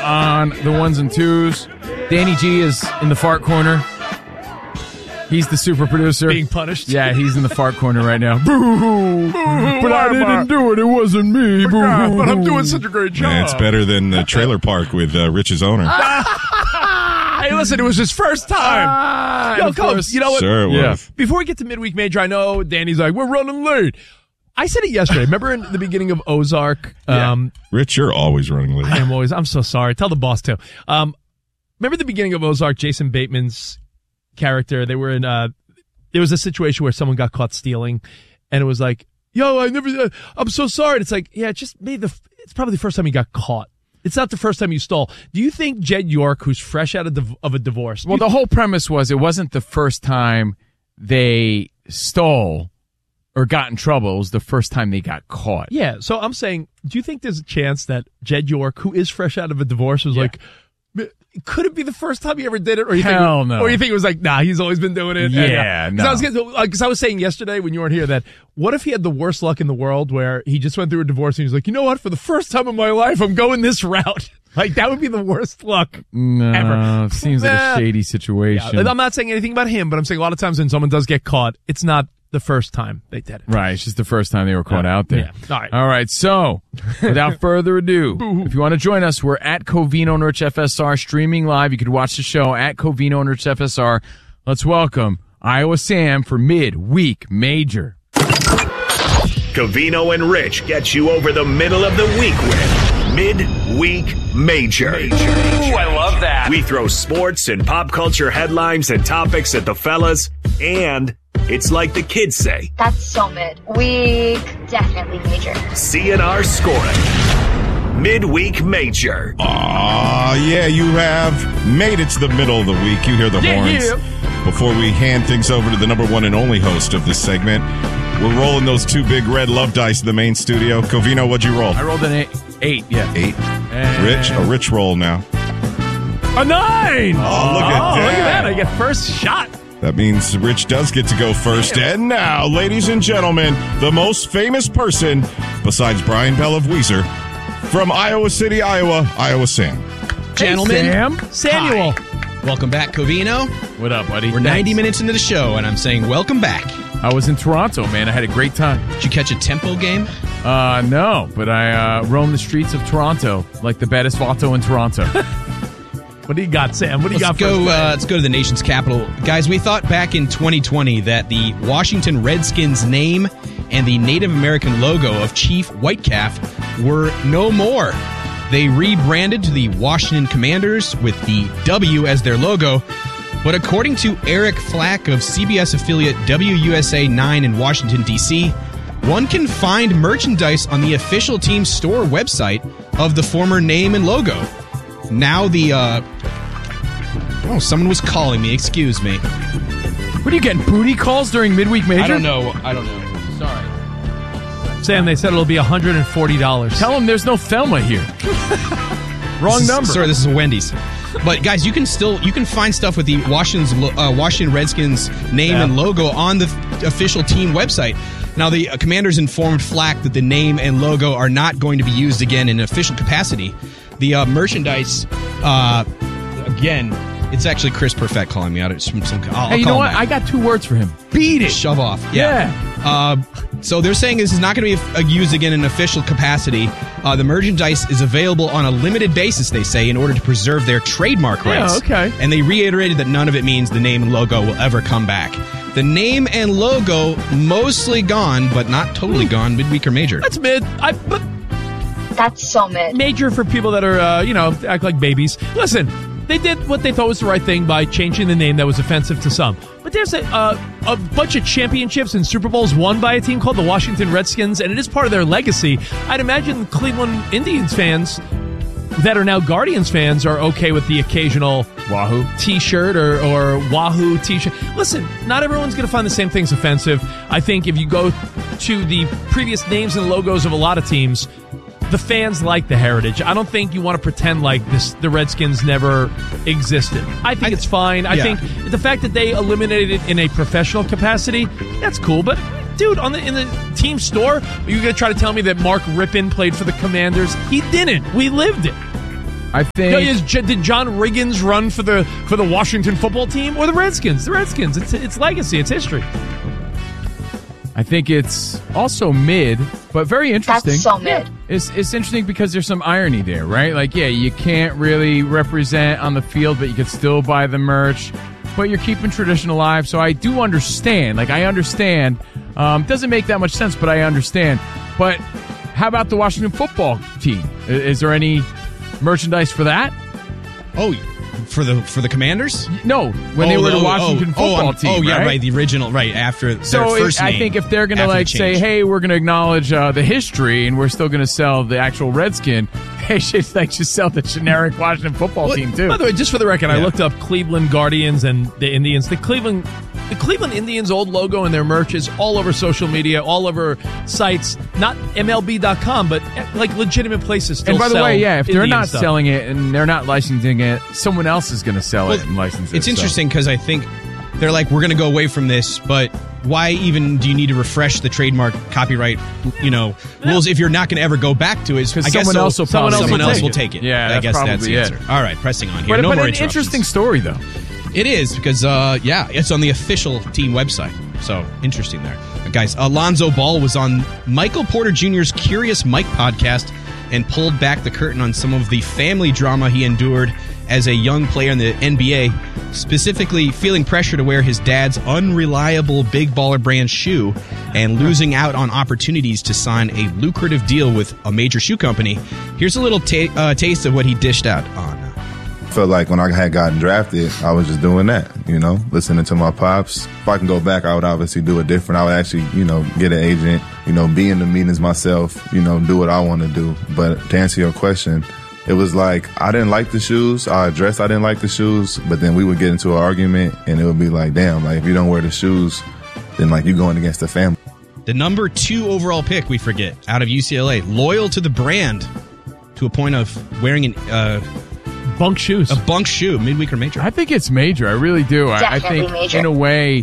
on the ones and twos. Danny G is in the fart corner. He's the super producer. Being punished? Yeah, he's in the fart corner right now. Boo-hoo. But I didn't do it. It wasn't me. Boo-hoo. But I'm doing such a great job. Man, it's better than the trailer park with Rich's owner. Hey, listen, it was his first time. Yo, Coach, you know what? Sure it was. Before we get to Midweek Major, I know Danny's like, we're running late. I said it yesterday. Remember in the beginning of Ozark? Rich, you're always running late. I'm so sorry. Tell the boss too. Remember the beginning of Ozark, Jason Bateman's character? They were in, there was a situation where someone got caught stealing and it was like, yo, I'm so sorry. And it's like, yeah, it's probably the first time you got caught. It's not the first time you stole. Do you think Jed York, who's fresh out of a divorce? Well, the whole premise was it wasn't the first time they stole or got in trouble. It was the first time they got caught. Yeah, so I'm saying, do you think there's a chance that Jed York, who is fresh out of a divorce, was like, could it be the first time he ever did it? Or no. Or you think it was like, nah, he's always been doing it? Yeah, no. Because I was saying yesterday when you weren't here that what if he had the worst luck in the world where he just went through a divorce and he's like, you know what? For the first time in my life, I'm going this route. Like, that would be the worst luck ever. It seems like a shady situation. Yeah, I'm not saying anything about him, but I'm saying a lot of times when someone does get caught, it's not the first time they did it. Right, it's just the first time they were caught out there. Yeah. All right, so without further ado, if you want to join us, we're at Covino and Rich FSR streaming live. You could watch the show at Covino and Rich FSR. Let's welcome Iowa Sam for Midweek Major. Covino and Rich get you over the middle of the week with Midweek Major. Ooh, I love that. We throw sports and pop culture headlines and topics at the fellas, and it's like the kids say. That's so mid. Week, definitely major. CNR scoring. Midweek Major. Yeah, you have made it to the middle of the week. You hear the horns. Yeah. Before we hand things over to the number one and only host of this segment, we're rolling those two big red love dice in the main studio. Covino, what'd you roll? I rolled an 8. Yeah. 8. And A rich roll now. A 9! Oh, look at that. I get first shot. That means Rich does get to go first. And now, ladies and gentlemen, the most famous person, besides Brian Bell of Weezer, from Iowa City, Iowa, Iowa Sam. Gentlemen, Hey, Samuel. hi. Welcome back, Covino. What up, buddy? We're 90 minutes into the show, and I'm saying welcome back. I was in Toronto, man. I had a great time. Did you catch a Tempo game? No, but I roamed the streets of Toronto like the baddest vato in Toronto. What do you got, Sam? What do you got for us? Let's go to the nation's capital. Guys, we thought back in 2020 that the Washington Redskins name and the Native American logo of Chief Whitecalf were no more. They rebranded to the Washington Commanders with the W as their logo. But according to Eric Flack of CBS affiliate WUSA 9 in Washington, D.C., one can find merchandise on the official team store website of the former name and logo. Now someone was calling me. Excuse me. What are you getting, booty calls during Midweek Major? I don't know. Sorry. Sam, they said it'll be $140. Tell them there's no Thelma here. Wrong number. Sorry, this is Wendy's. But guys, you can find stuff with the Washington Redskins name and logo on the official team website. Now, the Commanders informed Flack that the name and logo are not going to be used again in official capacity. The merchandise, again, it's actually Chris Perfett calling me out. It's from some. Hey, you know what? I got 2 words for him. Beat it. Shove off. Yeah. So they're saying this is not going to be used again in official capacity. The merchandise is available on a limited basis, they say, in order to preserve their trademark rights. Yeah, okay. And they reiterated that none of it means the name and logo will ever come back. The name and logo mostly gone, but not totally gone, midweek or major. That's mid. But That's so mid. major for people that are, act like babies. Listen, they did what they thought was the right thing by changing the name that was offensive to some. But there's a bunch of championships and Super Bowls won by a team called the Washington Redskins, and it is part of their legacy. I'd imagine Cleveland Indians fans that are now Guardians fans are okay with the occasional Wahoo t-shirt or Wahoo t-shirt. Listen, not everyone's going to find the same things offensive. I think if you go to the previous names and logos of a lot of teams, the fans like the heritage. I don't think you want to pretend like the Redskins never existed. I think it's fine. I think the fact that they eliminated it in a professional capacity, that's cool. But dude, in the team store, are you going to try to tell me that Mark Rippon played for the Commanders? He didn't. We lived it. I think did John Riggins run for the Washington football team or the Redskins? The Redskins. It's legacy. It's history. I think it's also mid, but very interesting. That's so mid. It's interesting because there's some irony there, right? Like, yeah, you can't really represent on the field, but you could still buy the merch. But you're keeping tradition alive, so I do understand. Like, I understand. Doesn't make that much sense, but I understand. But how about the Washington football team? Is there any merchandise for that? Oh, for the Commanders? No, when they were the Washington football team. Oh, yeah, right. The original, right after their first name. I think if they're going to say, hey, we're going to acknowledge the history, and we're still going to sell the actual Redskin, they should just sell the generic Washington football team too. By the way, just for the record, I looked up Cleveland Guardians and the Indians. The Cleveland Indians old logo and their merch is all over social media, all over sites, not MLB.com, but like legitimate places still. And by the way, if they're Indian not stuff. selling it and they're not licensing it, someone else is going to sell it and license it. It's interesting because I think they're like, we're going to go away from this, but why even do you need to refresh the trademark copyright, rules if you're not going to ever go back to it? Because someone else will take it. Yeah, I guess that's the it. answer. All right, pressing on here. But no more an interruptions. interesting story, though. It is because, it's on the official team website. So interesting there. Guys, Alonzo Ball was on Michael Porter Jr.'s Curious Mike podcast and pulled back the curtain on some of the family drama he endured as a young player in the NBA, specifically feeling pressure to wear his dad's unreliable Big Baller brand shoe and losing out on opportunities to sign a lucrative deal with a major shoe company. Here's a little taste of what he dished out on. Felt like when I had gotten drafted, I was just doing that, listening to my pops. If I can go back, I would obviously do it different. I would actually, get an agent, be in the meetings myself, do what I want to do. But to answer your question, it was like I didn't like the shoes. I didn't like the shoes, but then we would get into an argument and it would be like, damn, like if you don't wear the shoes, then like you're going against the family. The number 2 overall pick, we forget, out of UCLA, loyal to the brand to a point of wearing bunk shoes. A bunk shoe, midweek or major. I think it's major. I really do. I think major. In a way,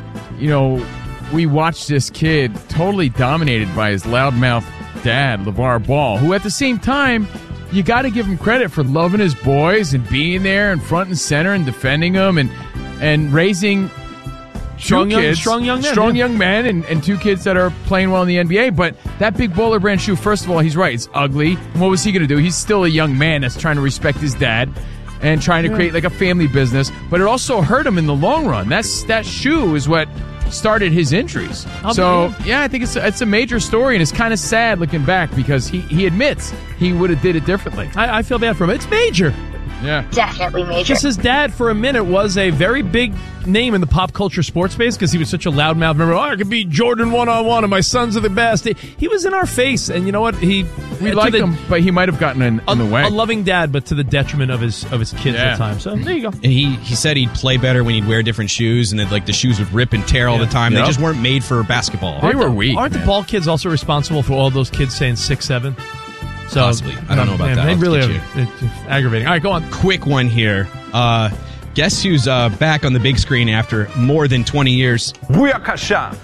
we watched this kid totally dominated by his loudmouth dad, LeVar Ball, who at the same time, you got to give him credit for loving his boys and being there and front and center and defending them and raising strong young men and 2 kids that are playing well in the NBA. But that Big Baller brand shoe, first of all, he's right. It's ugly. And what was he going to do? He's still a young man that's trying to respect his dad and trying to create like a family business. But it also hurt him in the long run. That shoe is what started his injuries. I think it's a major story, and it's kind of sad looking back because he admits he would have did it differently. I feel bad for him. It's major. Yeah. Definitely major. Just his dad, for a minute, was a very big name in the pop culture sports space because he was such a loudmouth. Remember, I could beat Jordan one-on-one and my sons are the best. He was in our face, and you know what? We liked him, but he might have gotten in the way. A loving dad, but to the detriment of his kids at the time. So there you go. And he said he'd play better when he'd wear different shoes, and that like the shoes would rip and tear all the time. They just weren't made for basketball. They were weak. Aren't the Ball kids also responsible for all those kids saying 6'7"? So, possibly. I don't know about that. They really it's aggravating. All right, go on. Quick one here. Guess who's back on the big screen after more than 20 years? Booyakasha.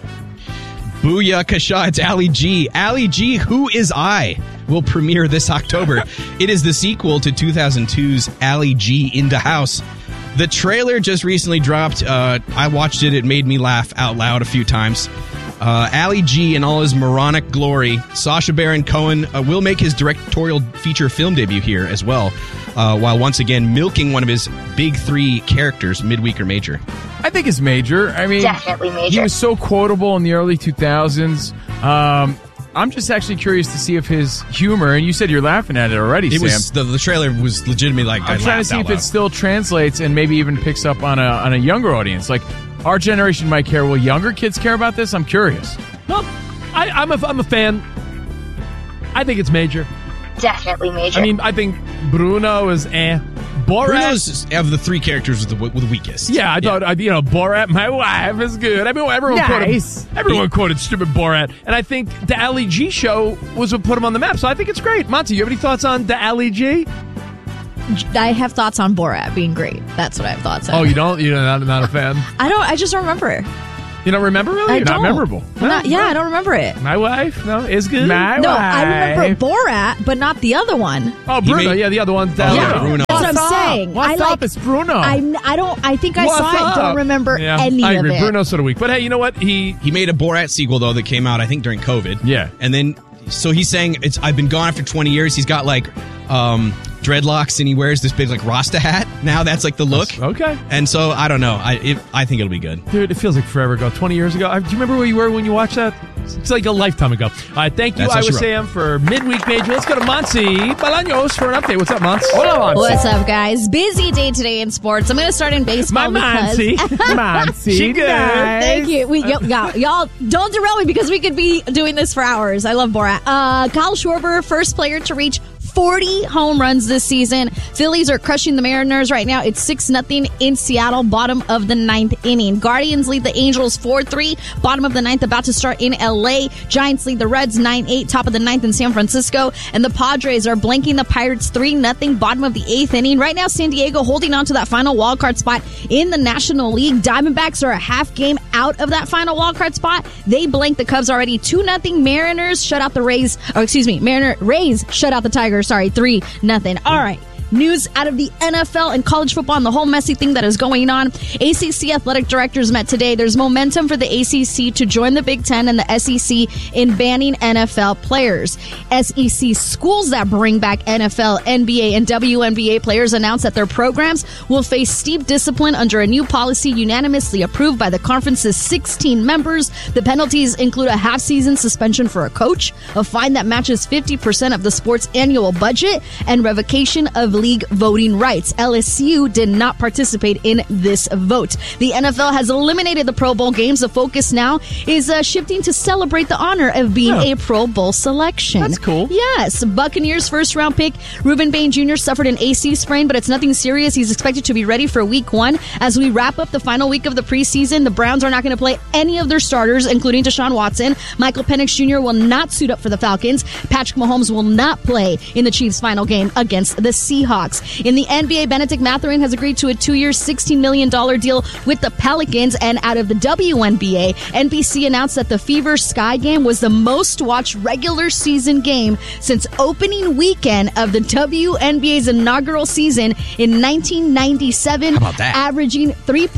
Booyakasha. It's Ali G. Ali G, Who Is I? Will premiere this October. It is the sequel to 2002's Ali G in the House. The trailer just recently dropped. I watched it. It made me laugh out loud a few times. Ali G in all his moronic glory. Sacha Baron Cohen will make his directorial feature film debut here as well, while once again milking one of his big 3 characters, midweek or major. I think it's major. I mean, definitely major. He was so quotable in the early 2000s. I'm just actually curious to see if his humor, and you said you're laughing at it already, Sam. The trailer was legitimately like, I'm trying to see if it still translates and maybe even picks up on a younger audience. Like, our generation might care. Will younger kids care about this? I'm curious. Well, I'm a fan. I think it's major. Definitely major. I mean, I think Bruno is Borat, Bruno's of the 3 characters with the weakest. Yeah, I thought Borat, my wife is good. I mean, everyone quoted stupid Borat, and I think the Ali G show was what put him on the map. So I think it's great. Monty, you have any thoughts on the Ali G? I have thoughts on Borat being great. That's what I have thoughts on. Oh, you don't? You're not a fan? I just don't remember. You don't remember really? I Not don't. memorable. I don't remember it. My wife? No, is good. I remember Borat, but not the other one. Oh, Bruno. made- the other one's Oh, down. Bruno. That's what I'm saying. What's up? It's Bruno. I think I What's saw it. up? Don't remember Yeah, any I of agree. it. Bruno's sort of weak. But hey, you know what? He He made a Borat sequel, though, that came out, I think, during COVID. Yeah. And then, so he's saying, I've been gone after 20 years. He's got, like, dreadlocks, and he wears this big, like, Rasta hat. Now that's, like, the look. okay. And so, I don't know. I think it'll be good. Dude, it feels like forever ago. 20 years ago. Do you remember where you were when you watched that? It's like a lifetime ago. All right, thank you, That's how Iowa she wrote. Sam, for Midweek Major. Let's go to Monty Bolaños for an update. What's up, Monty? Hola, Monty. What's up, guys? Busy day today in sports. I'm going to start in baseball because... Monty. She good. Thank you. Y'all don't derail me because we could be doing this for hours. I love Borat. Kyle Schwarber, first player to reach 40 home runs this season. Phillies are crushing the Mariners right now. It's 6-0 in Seattle, bottom of the 9th inning. Guardians lead the Angels 4-3, bottom of the 9th, about to start in LA. Giants lead the Reds 9-8, top of the 9th in San Francisco. And the Padres are blanking the Pirates 3-0, bottom of the 8th inning. Right now, San Diego holding on to that final wildcard spot in the National League. Diamondbacks are a half game out of that final wildcard spot. They blanked the Cubs already 2-0. Mariners shut out the Rays. Rays shut out the Tigers. Sorry, 3-0. All right. News out of the NFL and college football and the whole messy thing that is going on. ACC athletic directors met today. There's momentum for the ACC to join the Big Ten and the SEC in banning NFL players. SEC schools that bring back NFL, NBA, and WNBA players announced that their programs will face steep discipline under a new policy unanimously approved by the conference's 16 members. The penalties include a half-season suspension for a coach, a fine that matches 50% of the sport's annual budget, and revocation of league voting rights. LSU did not participate in this vote. The NFL has eliminated the Pro Bowl games. The focus now is shifting to celebrate the honor of being a Pro Bowl selection. That's cool. Yes. Buccaneers first round pick Reuben Bain Jr. suffered an AC sprain, but it's nothing serious. He's expected to be ready for week 1. As we wrap up the final week of the preseason, the Browns are not going to play any of their starters, including Deshaun Watson. Michael Penix Jr. will not suit up for the Falcons. Patrick Mahomes will not play in the Chiefs' final game against the Seahawks. In the NBA, Benedict Mathurin has agreed to a 2-year, $16 million deal with the Pelicans. And out of the WNBA, NBC announced that the Fever Sky game was the most watched regular season game since opening weekend of the WNBA's inaugural season in 1997. How about that? Averaging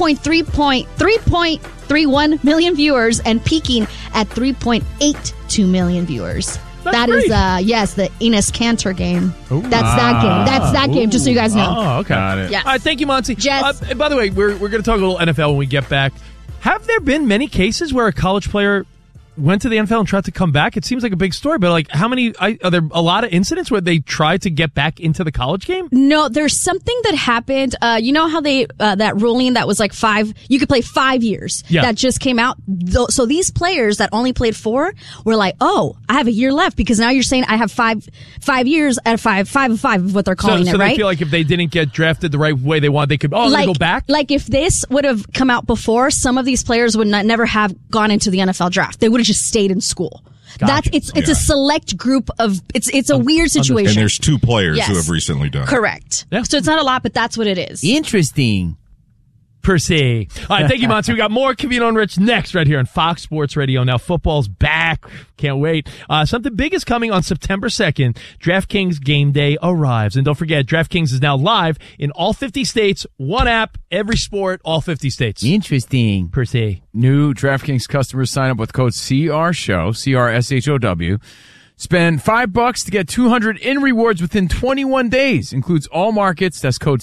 3.31 million viewers and peaking at 3.82 million viewers. That is, yes, the Enes Kanter game. That's that game. That's that game, just so you guys know. Oh, okay. Got it. Yes. All right, thank you, Monty. Jess. And by the way, we're going to talk a little NFL when we get back. Have there been many cases where a college player went to the NFL and tried to come back? It seems like a big story, but like, how many? Are there a lot of incidents where they tried to get back into the college game? No, there's something that happened. You know how they that ruling that was like 5, you could play 5 years. Yeah. That just came out. So these players that only played 4 were like, oh, I have a year left because now you're saying I have 5 years at 5 is what they're calling so it, right? they feel like if they didn't get drafted the right way they want, they could they go back. Like if this would have come out before, some of these players would never have gone into the NFL draft. They would have just stayed in school. Gotcha. It's a select group of it's a weird situation. And there's 2 players Yes. who have recently done it. Correct. Yeah. So it's not a lot, but that's what it is. Interesting. Per se. All right, thank you, Monty. We got more Covino and Rich next right here on Fox Sports Radio. Now, football's back. Can't wait. Something big is coming on September 2nd. DraftKings Game Day arrives. And don't forget, DraftKings is now live in all 50 states. One app, every sport, all 50 states. Interesting. Per se. New DraftKings customers sign up with code CRSHOW, CRSHOW. Spend $5 to get $200 in rewards within 21 days. Includes all markets. That's code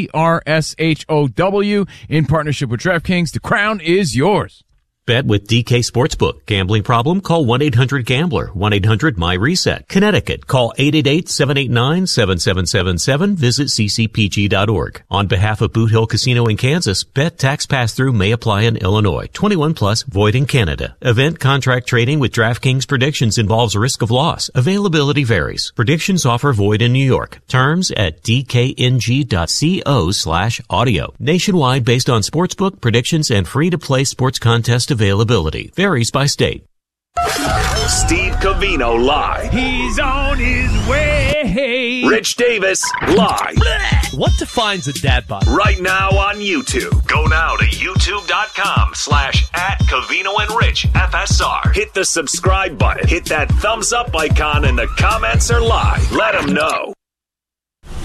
CRSHOW in partnership with DraftKings. The crown is yours. Bet with DK Sportsbook. Gambling problem? Call 1-800-GAMBLER. 1-800-MY-RESET. Connecticut. Call 888-789-7777. Visit ccpg.org. On behalf of Boot Hill Casino in Kansas, bet tax pass-through may apply in Illinois. 21 plus, void in Canada. Event contract trading with DraftKings predictions involves risk of loss. Availability varies. Predictions offer void in New York. Terms at dkng.co/audio. Nationwide based on sportsbook predictions and free-to-play sports contest availability. Varies by state. Steve Covino live. He's on his way. Rich Davis live. What defines a dad bod? Right now on YouTube. Go now to youtube.com/@CovinoandRichFSR. Hit the subscribe button. Hit that thumbs up icon and the comments are live. Let them know.